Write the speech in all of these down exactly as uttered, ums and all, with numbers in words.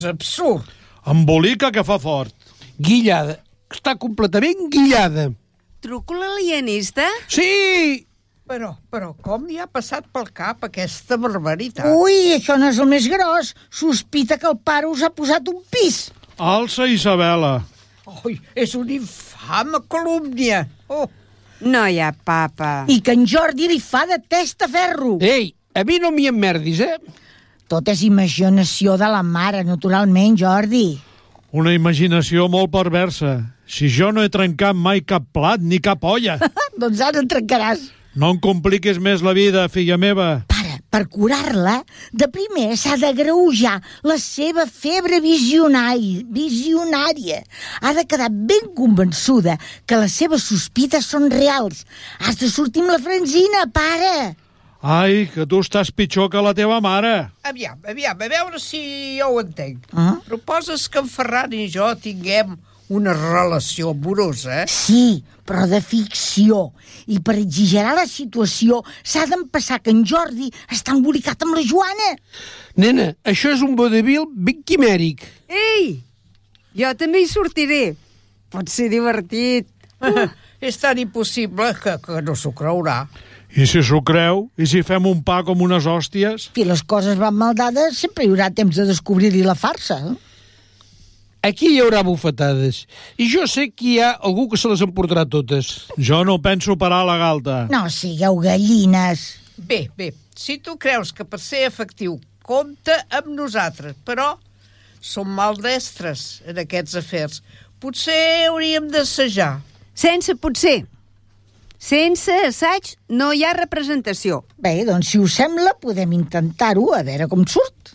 És absurd. Embolica que fa fort. Guillada. Està completament guillada. Truco l'alienista? Sí! Però, però com li ha passat pel cap aquesta barbaritat? Ui, això no és el més gros. Sospita que el pare us ha posat un pis. Alça, Isabela. Ui, és una infame calúmnia. Oh. No hi ha papa. I que en Jordi li fa de testaferro. Ei, a mi no m'hi emmerdis, eh? Tot és imaginació de la mare, naturalment, Jordi. Una imaginació molt perversa. Si jo no he trencat mai cap plat ni cap olla. Doncs ara en trencaràs. No em compliquis més la vida, filla meva. Pare, per curar-la, de primer s'ha d'agreujar la seva febre visionària, visionària. Ha de quedar ben convençuda que les seves sospites són reals. Has de sortir amb la Francina, pare. Ai, que tu estàs pitjor que la teva mare. Aviam, aviam, a veure si jo ho entenc. Ah? Proposes que en Ferran i jo tinguem una relació amorosa, eh? Sí, però de ficció. I per exagerar la situació s'ha d'empassar que en Jordi està embolicat amb la Joana. Nena, això és un vodevil ben quimèric. Ei, jo també hi sortiré. Pot ser divertit. Uh. És tan impossible que, que no s'ho creurà. I si s'ho creu? I si fem un pa com unes hòsties? Si les coses van mal dades, sempre hi haurà temps de descobrir-hi la farsa. Eh? Aquí hi haurà bufetades. I jo sé que hi ha algú que se les emportarà totes. Jo no penso parar la galta. No sigueu gallines. Bé, bé, si tu creus que per ser efectiu compta amb nosaltres, però som maldestres en aquests afers. Potser hauríem d'assajar. Sense potser. Sense assaig no hi ha representació. Bé, doncs si us sembla, podem intentar-ho, a veure com surt.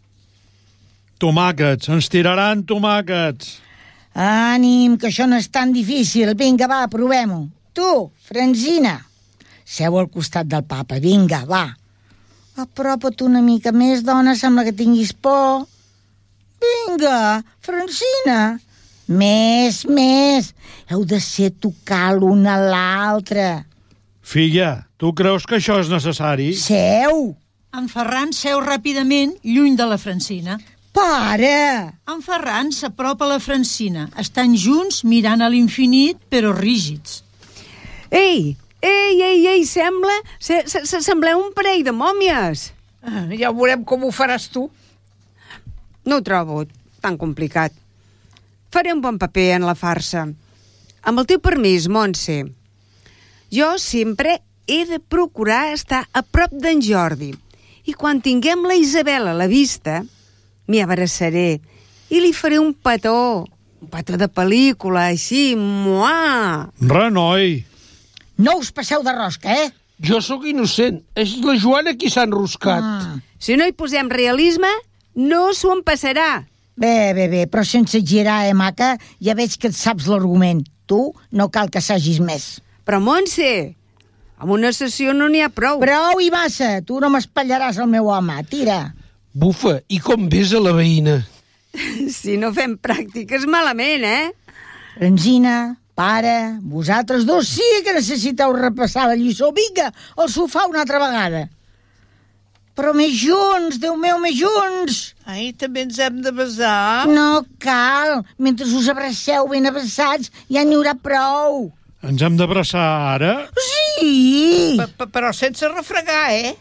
Tomàquets, ens tiraran tomàquets. Ànim, que això no és tan difícil. Vinga, va, provem-ho. Tu, Francina, seu al costat del papa. Vinga, va. Apropa't una mica més, dona, sembla que tinguis por. Vinga, Francina. Més, més. Heu de ser tocar l'una a l'altra. Filla, tu creus que això és necessari? Seu. En Ferran seu ràpidament lluny de la Francina. Pare! En Ferran s'apropa a la Francina. Estan junts mirant a l'infinit, però rígids. Ei, ei, ei, ei, sembla... Se, se, se, sembleu un parell de mòmies. Ah, ja veurem com ho faràs tu. No ho trobo tan complicat. Faré un bon paper en la farsa. Amb el teu permís, Montse. Jo sempre he de procurar estar a prop d'en Jordi. I quan tinguem la Isabel a la vista, m'hi abraçaré i li faré un petó. Un petó de pel·lícula, així, muà. Renoi. No us passeu de rosca, eh? Jo sóc innocent. És la Joana qui s'ha enroscat. Ah. Si no hi posem realisme, no s'ho en passarà. Bé, bé, bé, però sense girar, eh, maca? Ja veig que et saps l'argument. Tu no cal que sagis més. Però, Montse, amb una sessió no n'hi ha prou. Prou i massa. Tu no m'espatllaràs el meu home. Tira. Bufa, i com ves a la veïna? Si no fem pràctiques, malament, eh? Francina, pare, vosaltres dos sí que necessiteu repassar la lliçó. Vinga, al sofà una altra vegada. Però més junts, Déu meu, més junts. Ai, també ens hem de besar. No cal. Mentre us abraceu ben abraçats, ja n'hi haurà prou. Ens hem d'abraçar ara? Sí. P -p Però sense refregar, eh?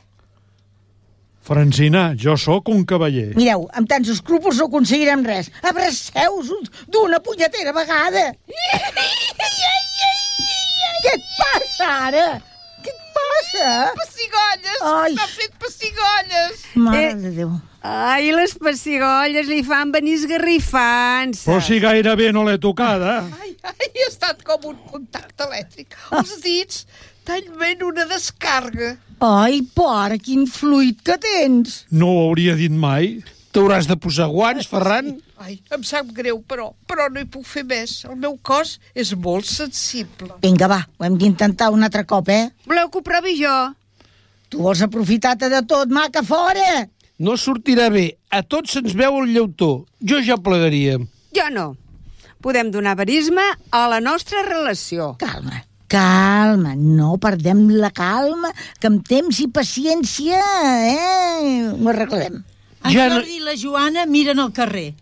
Francina, jo sóc un cavaller. Mireu, amb tants escrúpols no aconseguirem res. Abraceu-vos d'una punyetera vegada. Què et passa, ara? Què et passa? Pessigolles! Ai. M'ha fet pessigolles! Mare Eh. de Déu. Ai, les pessigolles li fan venir esgarrifant-se. Però si gairebé no l'he tocada. Ai, ai, ha estat com un contacte elèctric. Els dits talment una descarga. Ai, pare, quin fluid que tens. No ho hauria dit mai. T'hauràs de posar guants, Ferran? Ai, em sap greu, però, però no hi puc fer més. El meu cos és molt sensible. Vinga, va, ho hem d'intentar un altre cop, eh? Voleu que ho provi jo? Tu vols aprofitar-te de tot, maca, fora! No sortirà bé. A tots se'ns veu el llautó. Jo ja plegaria. Jo no. Podem donar verisme a la nostra relació. Calma, calma, no perdem la calma, que amb temps i paciència, eh, ho arreglarem. En Ja no- Jordi i la Joana miren al carrer.